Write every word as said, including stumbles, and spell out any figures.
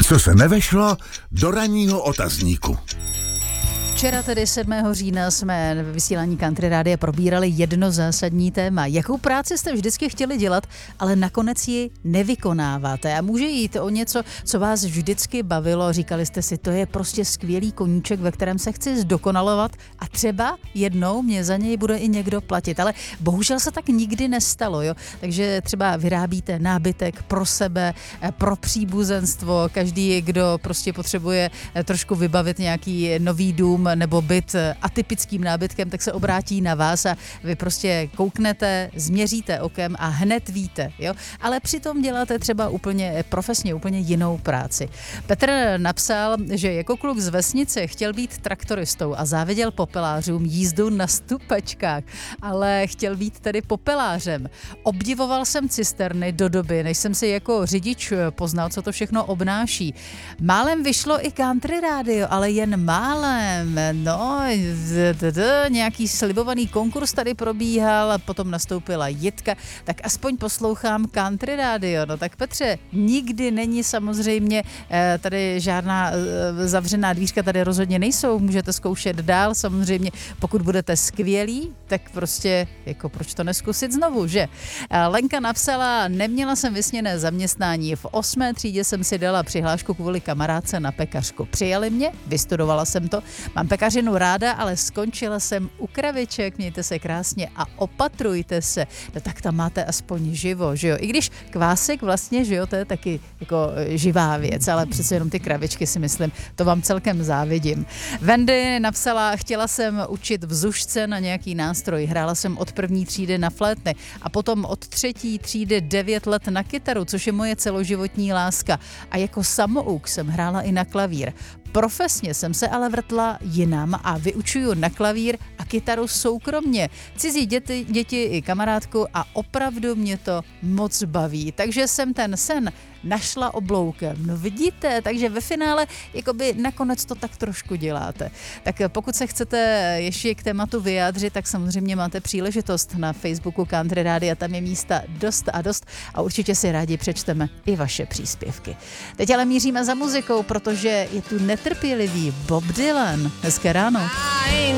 Co se nevešlo do ranního otazníku. Včera, tedy sedmého října, jsme ve vysílání Country Rádia probírali jedno zásadní téma. Jakou práci jste vždycky chtěli dělat, ale nakonec ji nevykonáváte? A může jít o něco, co vás vždycky bavilo. Říkali jste si, to je prostě skvělý koníček, ve kterém se chci zdokonalovat a třeba jednou mě za něj bude i někdo platit. Ale bohužel se tak nikdy nestalo, jo? Takže třeba vyrábíte nábytek pro sebe, pro příbuzenstvo, každý, kdo prostě potřebuje trošku vybavit nějaký nový dům nebo byt atypickým nábytkem, tak se obrátí na vás a vy prostě kouknete, změříte okem a hned víte, jo? Ale přitom děláte třeba úplně profesně, úplně jinou práci. Petr napsal, že jako kluk z vesnice chtěl být traktoristou a záviděl popelářům jízdu na stupačkách, ale chtěl být tedy popelářem. Obdivoval jsem cisterny do doby, než jsem si jako řidič poznal, co to všechno obnáší. Málem vyšlo i Country Rádio, ale jen málem. No, nějaký slibovaný konkurs tady probíhal a potom nastoupila Jitka, tak aspoň poslouchám Country Rádio. No tak Petře, nikdy není samozřejmě tady žádná zavřená dvířka, tady rozhodně nejsou, můžete zkoušet dál, samozřejmě pokud budete skvělí, tak prostě jako proč to neskusit znovu, že? Lenka napsala, neměla jsem vysněné zaměstnání, v osmé třídě jsem si dala přihlášku kvůli kamarádce na pekařku. Přijali mě, vystudovala jsem to, mám pekařinu ráda, ale skončila jsem u kraviček, mějte se krásně a opatrujte se. No tak tam máte aspoň živo, že jo? I když kvásek vlastně, že jo, to je taky jako živá věc, ale přece jenom ty kravičky si myslím, to vám celkem závidím. Wendy napsala, chtěla jsem učit v zušce na nějaký nástroj, hrála jsem od první třídy na flétny a potom od třetí třídy devět let na kytaru, což je moje celoživotní láska. A jako samouk jsem hrála i na klavír. Profesně jsem se ale vrtla jinam a vyučuju na klavír a kytaru soukromně. Cizí děti, děti i kamarádku a opravdu mě to moc baví. Takže jsem ten sen našla obloukem. No vidíte, takže ve finále jakoby nakonec to tak trošku děláte. Tak pokud se chcete ještě k tématu vyjádřit, tak samozřejmě máte příležitost na Facebooku Country Rádia, tam je místa dost a dost a určitě si rádi přečteme i vaše příspěvky. Teď ale míříme za muzikou, protože je tu netrpělivý Bob Dylan. Hezké ráno.